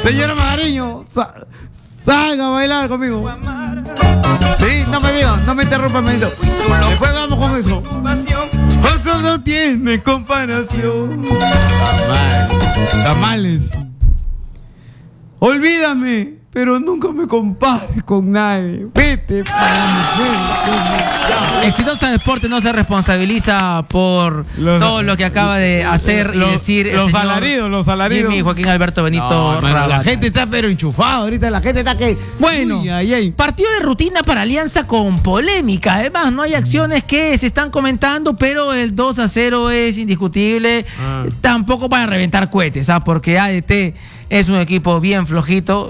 Señora Magariño, salga a bailar conmigo. Sí, no me interrumpa, me dijo. Después vamos con eso. Eso no tiene comparación. Tamales. Olvídame, pero nunca me compares con nadie. Vete para mujer. Exitosa Deporte no se responsabiliza por todo lo que acaba de hacer y decir los alaridos. Jimmy Joaquín Alberto Benito Rabata. La gente está pero enchufada ahorita, la gente está que... Bueno, partido de rutina para Alianza con polémica. Además, no hay acciones que se están comentando, pero el 2-0 es indiscutible. Tampoco para reventar cohetes, porque ADT es un equipo bien flojito.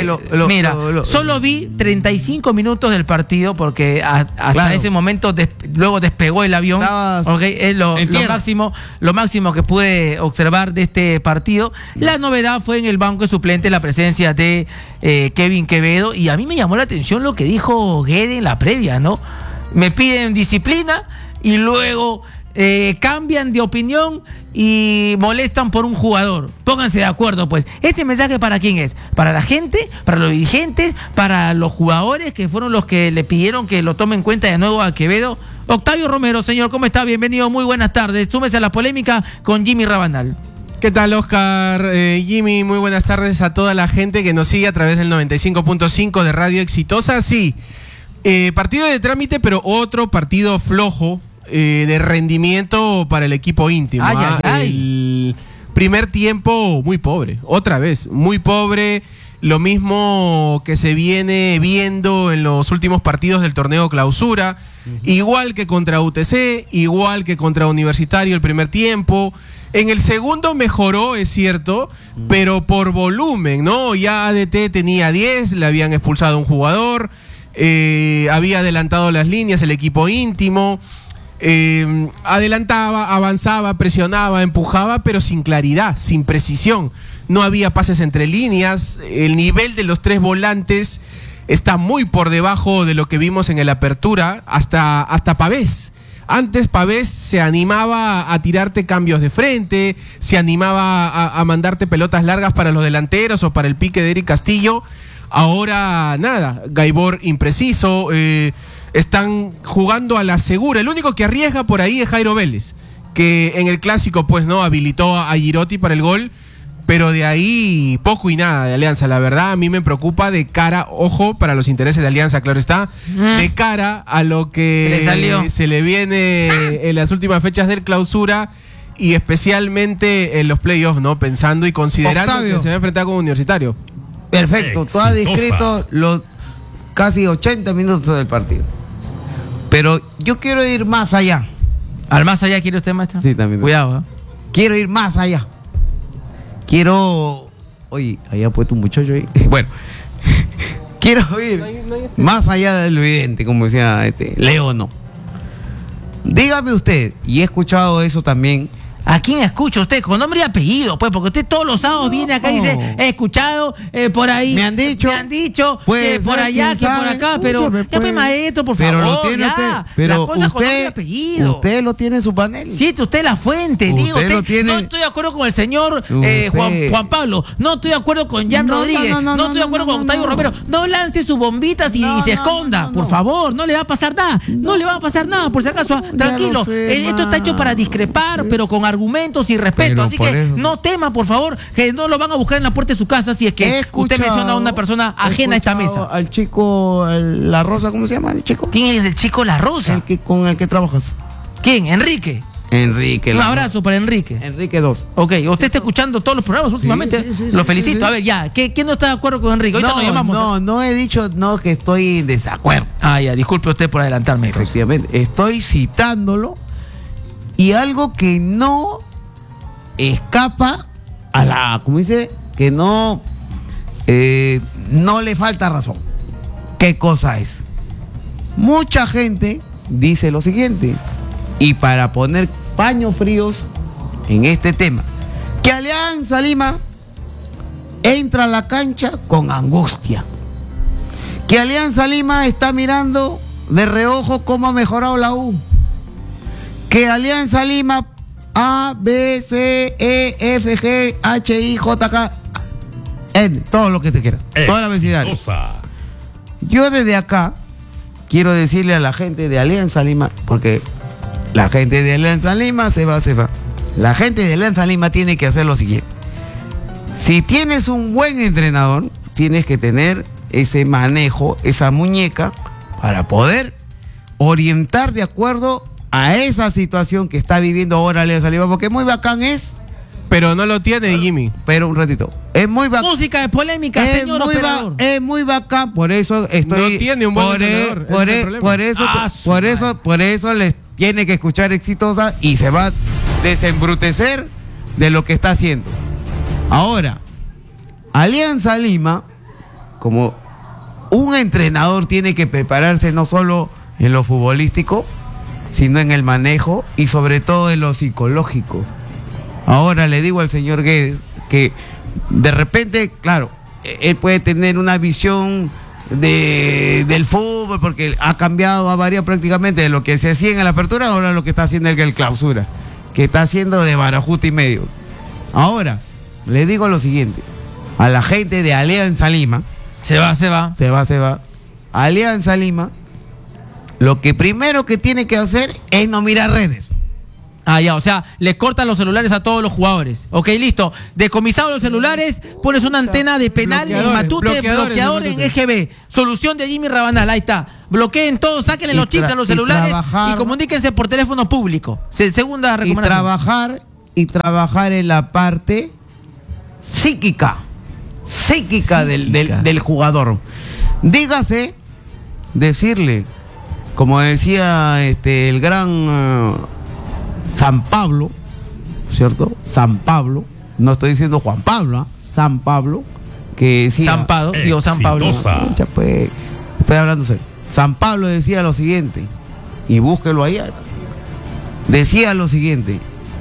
Solo vi 35 minutos del partido porque hasta ese momento luego despegó el avión. Es lo máximo que pude observar de este partido. La novedad fue en el banco de suplentes la presencia de Kevin Quevedo, y a mí me llamó la atención lo que dijo Guede en la previa, ¿no? Me piden disciplina y luego cambian de opinión y molestan por un jugador. Pónganse de acuerdo, pues. ¿Este mensaje para quién es? ¿Para la gente? ¿Para los dirigentes? ¿Para los jugadores que fueron los que le pidieron que lo tomen en cuenta de nuevo a Quevedo? Octavio Romero, señor, ¿cómo está? Bienvenido, muy buenas tardes. Súmese a la polémica con Jimmy Rabanal. ¿Qué tal, Oscar? Jimmy, muy buenas tardes a toda la gente que nos sigue a través del 95.5 de Radio Exitosa. Sí, partido de trámite, pero otro partido flojo de rendimiento para el equipo íntimo. El primer tiempo muy pobre, otra vez, muy pobre. Lo mismo que se viene viendo en los últimos partidos del torneo Clausura, igual que contra UTC, igual que contra Universitario el primer tiempo. En el segundo mejoró, es cierto, pero por volumen, ¿no? Ya ADT tenía 10, le habían expulsado a un jugador, había adelantado las líneas el equipo íntimo. Adelantaba, avanzaba, presionaba, empujaba, pero sin claridad, sin precisión. No había pases entre líneas. El nivel de los tres volantes está muy por debajo de lo que vimos en el Apertura, hasta Pavés. Antes Pavés se animaba a tirarte cambios de frente, se animaba a mandarte pelotas largas para los delanteros o para el pique de Eric Castillo. Ahora nada, Gaibor impreciso. Están jugando a la segura. El único que arriesga por ahí es Jairo Vélez, que en el clásico pues no habilitó a Girotti para el gol, pero de ahí poco y nada de Alianza. La verdad a mí me preocupa de cara, ojo, para los intereses de Alianza, claro está, de cara a lo que se le viene en las últimas fechas del Clausura y especialmente en los playoffs, ¿no? Pensando y considerando que se va a enfrentar con Universitario. Perfecto, tú has descrito los casi 80 minutos del partido. Pero yo quiero ir más allá. ¿Al más allá quiere usted, maestro? Sí, también. Cuidado, ¿eh? Quiero ir más allá. Oye, ahí ha puesto un muchacho ahí. Bueno, quiero ir más allá del evidente, como decía Leo, no. Dígame usted, y he escuchado eso también. ¿A quién escucha usted? Con nombre y apellido, pues, porque usted todos los sábados viene acá y dice, he escuchado por ahí. Me han dicho que por allá, que por acá, pero ya me maestro, por favor. Pero lo tiene ya, usted. Pero las cosas con nombre y apellido. Usted lo tiene en su panel. Sí, usted la fuente, digo. Usted lo tiene. No estoy de acuerdo con el señor Juan Pablo. No estoy de acuerdo con Jan Rodríguez. No estoy de acuerdo con Octavio Romero. No lance sus bombitas y se esconda. Por favor, no le va a pasar nada. No le va a pasar nada, por si acaso. Tranquilo. Esto está hecho para discrepar, pero con argumentos y respeto. Así que no tema, por favor, que no lo van a buscar en la puerta de su casa si es que usted menciona a una persona ajena a esta mesa. Al chico, La Rosa, ¿cómo se llama el chico? ¿Quién es el chico La Rosa? Con el que trabajas. ¿Quién? Enrique. Un abrazo para Enrique. Enrique 2. Ok, usted está escuchando todos los programas últimamente. Lo felicito. A ver, ya, ¿quién no está de acuerdo con Enrique? Ahorita nos llamamos. No he dicho que estoy en desacuerdo. Ya, disculpe usted por adelantarme. Efectivamente, estoy citándolo y algo que no escapa a ¿cómo dice? Que no le falta razón. ¿Qué cosa es? Mucha gente dice lo siguiente, y para poner paños fríos en este tema, que Alianza Lima entra a la cancha con angustia, que Alianza Lima está mirando de reojo cómo ha mejorado la U, que Alianza Lima A, B, C, E, F, G, H, I, J, K todo lo que te quiera, todas las vecindades. Yo desde acá quiero decirle a la gente de Alianza Lima, porque la gente de Alianza Lima se va. La gente de Alianza Lima tiene que hacer lo siguiente. Si tienes un buen entrenador, tienes que tener ese manejo, esa muñeca, para poder orientar de acuerdo a esa situación que está viviendo ahora Alianza Lima, porque muy bacán es. Pero no lo tiene, Jimmy. Pero un ratito. Es muy bacán. Música de polémica, señor operador. Es muy bacán, por eso estoy. No tiene un buen entrenador, ese es el problema. Por eso les tiene que escuchar Exitosa y se va a desembrutecer de lo que está haciendo. Ahora, Alianza Lima, como un entrenador tiene que prepararse no solo en lo futbolístico, sino en el manejo y sobre todo en lo psicológico. Ahora le digo al señor Guedes que de repente, claro, él puede tener una visión del fútbol porque ha cambiado, ha variado prácticamente de lo que se hacía en la apertura, ahora lo que está haciendo el clausura, que está haciendo de barajuta y medio. Ahora, le digo lo siguiente, a la gente de Alianza Lima, Se va. Alianza Lima, lo que primero que tiene que hacer es no mirar redes. Ah, ya, o sea, le cortan los celulares a todos los jugadores. Ok, listo. Decomisado los celulares, pones una antena de penal en Matute, bloqueador en EGB. Solución de Jimmy Rabanal, ahí está. Bloqueen todo, sáquenle los chips a los celulares y comuníquense por teléfono público. Segunda recomendación. Y trabajar en la parte psíquica del jugador. Dígase, decirle, como decía el gran San Pablo, ¿cierto? San Pablo, no estoy diciendo Juan Pablo, San Pablo, que decía... San Pablo. Escucha, pues, estoy hablando serio. San Pablo decía lo siguiente, y búsquelo ahí. Decía lo siguiente: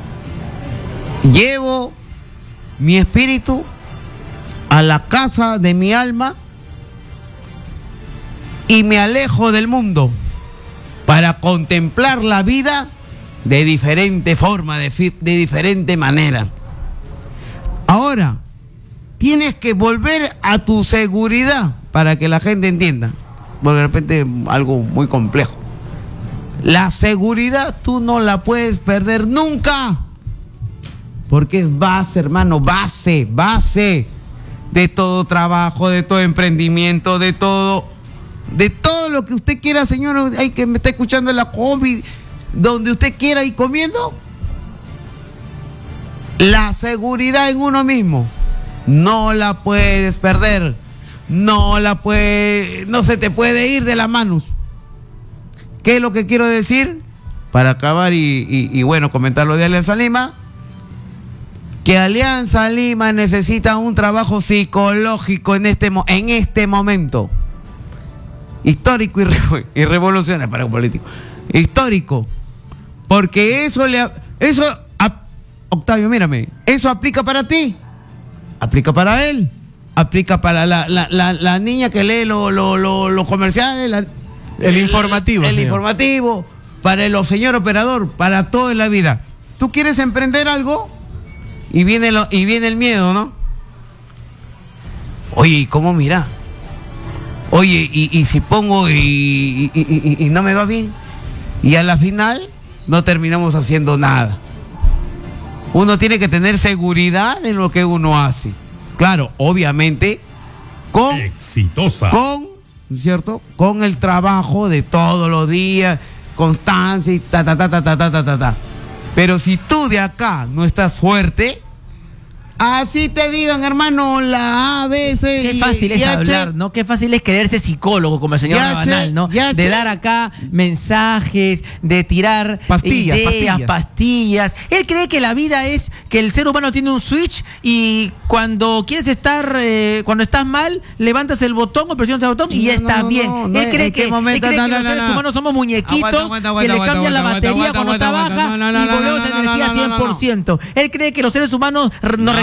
llevo mi espíritu a la casa de mi alma y me alejo del mundo para contemplar la vida de diferente forma, de diferente manera. Ahora, tienes que volver a tu seguridad para que la gente entienda, porque de repente algo muy complejo. La seguridad tú no la puedes perder nunca, porque es base, hermano, base de todo trabajo, de todo emprendimiento, de todo lo que usted quiera, señor. Hay que me está escuchando en la combi, donde usted quiera ir comiendo. La seguridad en uno mismo no la puedes perder, no se te puede ir de las manos. ¿Qué es lo que quiero decir? Para acabar y bueno, comentar lo de Alianza Lima, que Alianza Lima necesita un trabajo psicológico en este momento histórico y revolucionario para un político. Histórico. Porque Octavio, mírame, eso aplica para ti, aplica para él, aplica para la niña que lee los comerciales, el informativo. El informativo, para el señor operador, para todo en la vida. ¿Tú quieres emprender algo? Y viene el miedo, ¿no? Oye, ¿y cómo mira? Oye, y si pongo y no me va bien, y a la final no terminamos haciendo nada. Uno tiene que tener seguridad en lo que uno hace. Claro, obviamente, ¿cierto? Con el trabajo de todos los días, constancia y ta. Pero si tú de acá no estás fuerte, así te digan, hermano, la A, B, C. Qué fácil es hablar, ¿no? Qué fácil es creerse psicólogo como el señor Rabanal, ¿no? De dar acá mensajes, de tirar pastillas. Él cree que la vida es que el ser humano tiene un switch y cuando quieres cuando estás mal, levantas el botón o presionas el botón y ya estás bien. Él cree que los seres humanos somos muñequitos que le cambian la batería cuando está baja y volvemos a energía 100%. Él cree que los seres humanos nos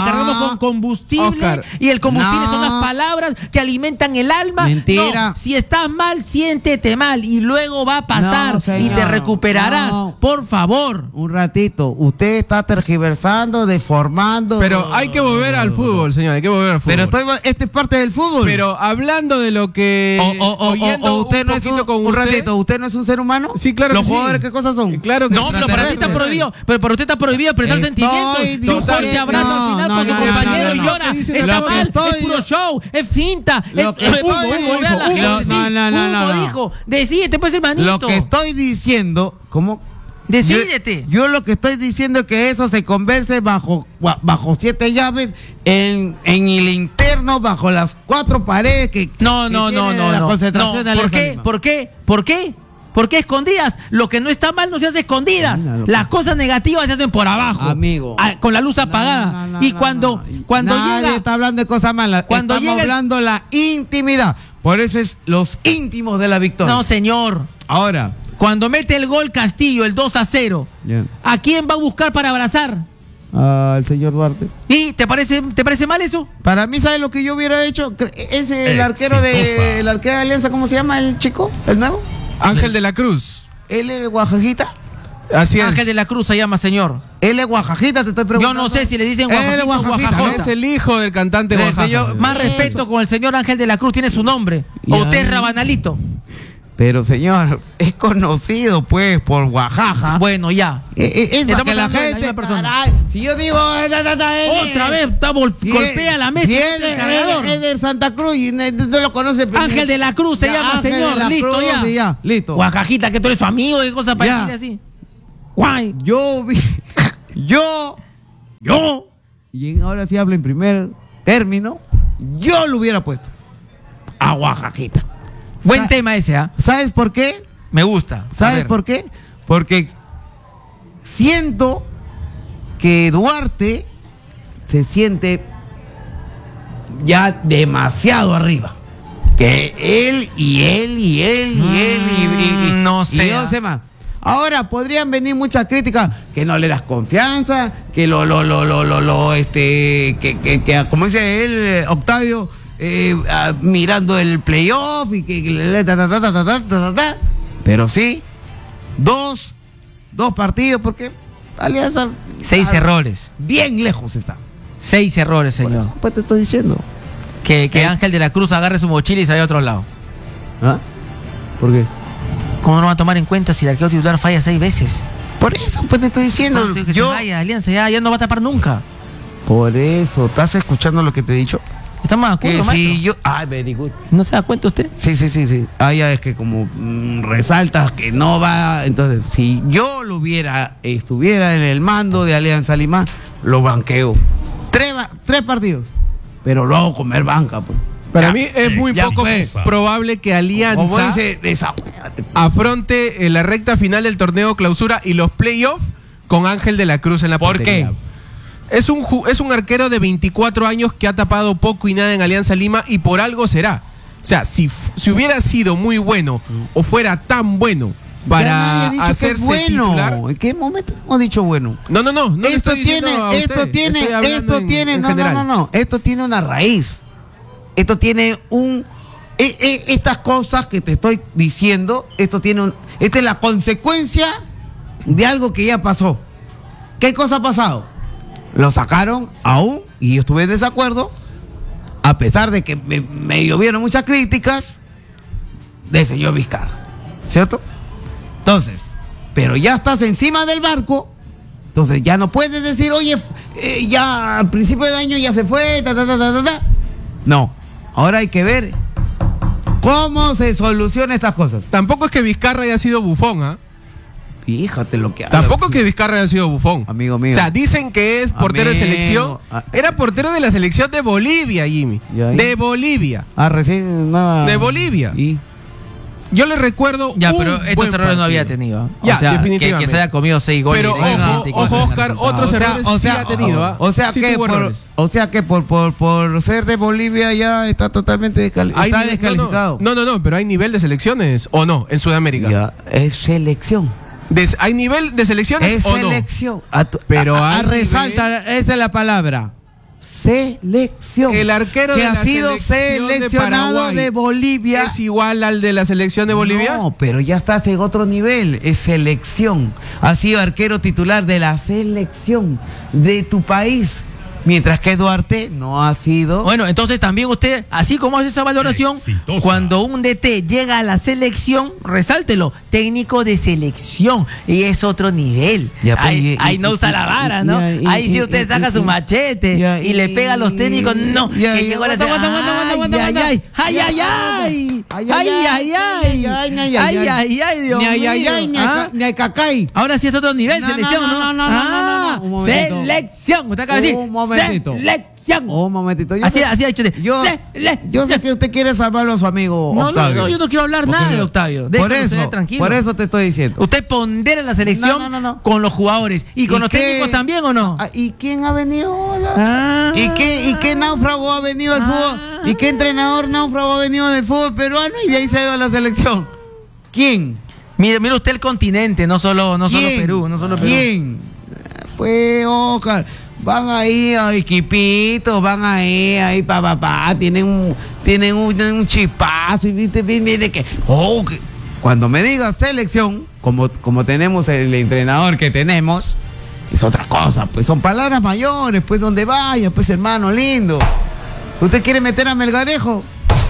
cargamos con combustible, Oscar, y el combustible no. son las palabras que alimentan el alma. Mentira. No, si estás mal, siéntete mal y luego va a pasar No, y señor. te recuperarás. No. Por favor. Un ratito, usted está tergiversando, deformando. Pero hay que volver al fútbol, señor, hay que volver al fútbol. Pero este es parte del fútbol. Pero hablando de lo que... oyendo o usted un no es poquito con un usted- ratito, ¿usted no es un ser humano? Sí, claro ¿Los que sí. jugadores qué cosas son? Claro que No, pero para ti está prohibido. Pero para usted está prohibido expresar Estoy sentimientos. Si un diciendo- jugador se abraza no, al final no, con su no, compañero no, y no. llora. Lo que dice- Está lo que mal, estoy- es puro show, es finta. Lo Es que estoy- humo, vea la humo, gente, sí. no, no, Humo no. dijo. Decídete, pues, hermanito. Lo que estoy diciendo, ¿cómo? Decídete. Yo lo que estoy diciendo es que eso se converse bajo 7 llaves en el interno, bajo las 4 paredes que No, que no, no, tiene no, la no. concentración de ¿Por Alianza qué? Lima. ¿Por qué? ¿Por qué? ¿Por qué escondidas? Lo que no está mal no se hace escondidas. Mira lo que- Las cosas negativas se hacen por abajo. Amigo. Con la luz apagada. No, Y cuando Nadie llega. está hablando de cosas malas. Cuando Estamos llega el- hablando de la intimidad. Por eso es los íntimos de la victoria. No, señor. Ahora. Cuando mete el gol Castillo, el 2-0, Ya. ¿a quién va a buscar para abrazar? Al señor Duarte. ¿Y te parece mal eso? Para mí, ¿sabes lo que yo hubiera hecho? Ese, el arquero de Alianza, ¿cómo se llama el chico? ¿El nuevo? Ángel de la Cruz. ¿Él es de Oaxaquita? Así es. Ángel de la Cruz se llama, señor. ¿Él es Oaxaquita? Te estoy Yo preguntando. no sé si le dicen Él Oaxaquita es o Oaxaquita, Oaxajota. Es el hijo del cantante Del Oaxaca. señor- Más respeto con el señor Ángel de la Cruz, tiene su nombre. Ya. O usted es Rabanalito. Pero, señor, es conocido, pues, por Oaxaca. Bueno, ya. Es para Estamos que la hablando de la gente... misma persona. caray, si yo digo... Otra vez golpea la mesa. Si el cargador. es de Santa Cruz y no lo conoce. pero- Ángel de la Cruz se Ya, llama, Ángel de señor. la Listo, Cruz, ya. y ya, listo. Oaxajita, que tú eres su amigo y cosas para Ya. decirle así. Guay. Yo vi... Yo... Y ahora sí hablo en primer término. Yo lo hubiera puesto a Oaxaquita. Buen tema ese, ¿ah? ¿Sabes por qué? Me gusta. A ¿Sabes ver. por qué? Porque siento que Duarte se siente ya demasiado arriba. Que él no sé, y 11 más. Ahora podrían venir muchas críticas que no le das confianza, que que como dice él, Octavio, mirando el playoff y pero sí, dos partidos porque Alianza 6 errores. bien lejos está. 6 errores, señor. Pues te estoy diciendo. Que Ángel de la Cruz agarre su mochila y se vaya a otro lado. ¿Ah? ¿Por qué? ¿Cómo no va a tomar en cuenta si el arquero titular falla 6 veces? Por eso, pues te estoy diciendo. Que se vaya, Alianza, ya no va a tapar nunca. Por eso, ¿estás escuchando lo que te he dicho? ¿Estamos de Que acuerdo, si maestro? yo... Ay, very good. ¿No se da cuenta usted? Sí. Ah, ya es que como resaltas que no va... Entonces, si yo estuviera en el mando de Alianza Lima, lo banqueo. 3 partidos. Pero lo hago comer banca, pues. Para Ya, mí es muy ya poco pues. probable que Como Alianza dice, afronte la recta final del torneo clausura y los playoffs con Ángel de la Cruz en la ¿Por portería. qué? Es un arquero de 24 años que ha tapado poco y nada en Alianza Lima y por algo será. O sea, si hubiera sido muy bueno o fuera tan bueno para Ya nadie ha dicho que es hacerse bueno. titular. ¿En qué momento hemos dicho bueno? No le Esto estoy diciendo tiene, a usted, esto tiene, estoy hablando esto en- tiene, en no, general. no, esto tiene una raíz. Esto tiene estas cosas que te estoy diciendo, esta es la consecuencia de algo que ya pasó. ¿Qué cosa ha pasado? Lo sacaron aún, y yo estuve en desacuerdo, a pesar de que me llovieron muchas críticas del señor Vizcarra, ¿cierto? Entonces, pero ya estás encima del barco, entonces ya no puedes decir, oye, ya al principio del año ya se fue, No, ahora hay que ver cómo se solucionan estas cosas. Tampoco es que Vizcarra haya sido bufón, ¿ah? Fíjate lo que habla. Tampoco es que Vizcarra haya sido bufón. Amigo mío. O sea, dicen que es portero de Amigo. selección. Era portero de la selección de Bolivia, Jimmy. Ya, ya. De Bolivia. Recién nueva. De Bolivia. Y Yo le recuerdo. Ya, un pero estos buen errores no partido. había tenido. ¿Ah? Ya, o sea, definitivamente. que se haya comido 6 goles. Pero directamente y ojo, cosas Oscar, así. otros errores sí ha tenido. ¿ah? O sea Sí que tuvo errores. por ser de Bolivia ya está totalmente Hay está nivel- descalificado. No, pero hay nivel de selecciones o no en Sudamérica. Ya, es selección. ¿Hay nivel de selecciones Es o no? selección. Pero hay resalta, esa es la palabra. selección. El arquero que de ha la sido selección de seleccionado Paraguay de Bolivia. ¿Es igual al de la selección de Bolivia? No, pero ya estás en otro nivel. Es selección. Ha sido arquero titular de la selección de tu país. Mientras que Duarte no ha sido. Bueno, entonces también usted, así como hace esa valoración, Exitosa. cuando un DT llega a la selección, resáltelo, técnico de selección, y es otro nivel. Ya, pues, ahí no usa la vara, ¿no? Ahí sí usted saca su machete y le pega a los técnicos, no, que llegó a la selección. Ay, ay, ay, ay, Dios mío. Ni hay cacay. Ahora sí es otro nivel, No, selección, no, ¿no? no, un momentito. Selección, usted acaba de decir, Un momentito. selección. Un momentito. Así ha dicho usted. Yo sé que usted quiere salvarlo a su amigo No, Octavio. no, yo no quiero hablar nada de Octavio. Por eso te estoy diciendo. Usted pondera la selección No. con los jugadores y con los técnicos también, ¿o no? ¿Y quién ha venido? Ah. ¿Y qué náufrago ha venido al fútbol? ¿Y qué entrenador náufrago ha venido del fútbol peruano y de ahí se ha ido a la selección? ¿Quién? Mire usted el continente, no solo Perú, no solo Perú. ¿Quién? Pues, Oscar, van ahí a equipitos, van ahí pa, tienen un chispazo, y viste, mire que, cuando me digas selección, como tenemos el entrenador que tenemos, es otra cosa, pues son palabras mayores, pues donde vaya, pues hermano lindo. ¿Usted quiere meter a Melgarejo?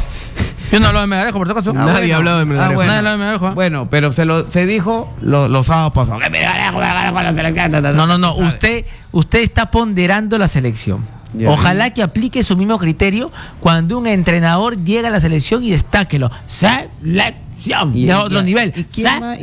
Yo no hablo de Melgarejo, por si acaso. Nadie ha hablado de Melgarejo. Nadie ha hablado de Melgarejo, ¿eh? Bueno, pero se dijo los sábados pasados. Que Melgarejo, la selección. No. Usted está ponderando la selección. Ya. Ojalá que aplique su mismo criterio cuando un entrenador llega a la selección y destáquelo. Selección. Y a otro nivel. ¿Y quién ha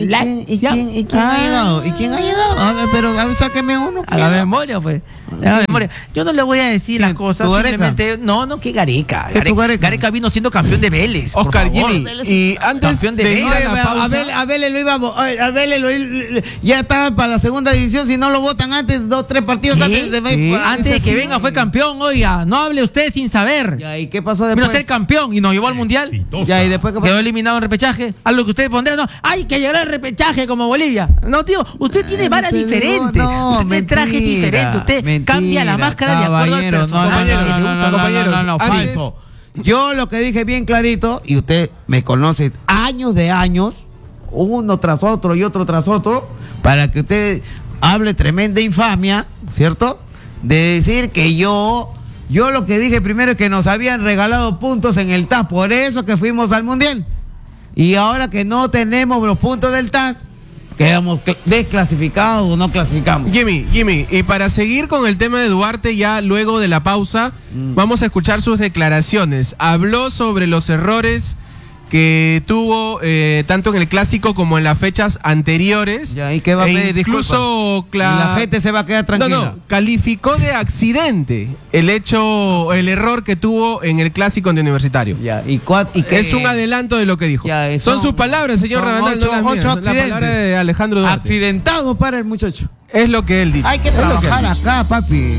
llegado? ¿Y quién ha llegado? A ver, pero a ver, sáqueme uno. A la memoria, pues. A la memoria. Yo no le voy a decir las cosas. ¿Tu Gareca? Simplemente. No, que Gareca. ¿Qué tu Gareca? Gareca vino siendo campeón de Vélez. por Oscar, favor. Jimmy, y antes Campeón de de ir Vélez. a la pausa, A Vélez lo íbamos. A Vélez ya estaba para la segunda división. Si no lo votan antes, 2, 3 partidos ¿Qué? antes de ¿Qué? Antes de Es que así. venga fue campeón, oiga. No hable usted sin saber. Ya, ¿y qué pasó Vino a después? ser campeón y nos llevó al mundial. Exitosa. Ya, ¿y después qué pasó? Quedó eliminado en repechaje. Algo que usted pondrá, no. ¡Ay, que llegará el repechaje como Bolivia! No, tío, usted tiene varas te digo, diferentes. no, Usted tiene trajes mentira, diferentes. Usted mentira, cambia la máscara de acuerdo al caballero, personaje que le gusta. compañeros. no, Antes- falso. Yo lo que dije bien clarito, y usted me conoce años de años, uno tras otro y otro tras otro, para que usted hable tremenda infamia, ¿cierto? De decir que yo lo que dije primero es que nos habían regalado puntos en el TAS, por eso que fuimos al Mundial. Y ahora que no tenemos los puntos del TAS, quedamos desclasificados o no clasificamos. Jimmy, y para seguir con el tema de Duarte, ya luego de la pausa, vamos a escuchar sus declaraciones. Habló sobre los errores que tuvo tanto en el clásico como en las fechas anteriores. Ya, ¿y qué va a pedir incluso Y la gente se va a quedar tranquila. No, calificó de accidente el error que tuvo en el clásico de Universitario. Ya, ¿y qué? Es un adelanto de lo que dijo. Ya, son sus palabras, señor son Rabandal, no las mías, ocho son la palabra de Alejandro Duarte. Accidentado para el muchacho. Es lo que él dice. Hay que Es lo que él trabajar dice. acá, papi.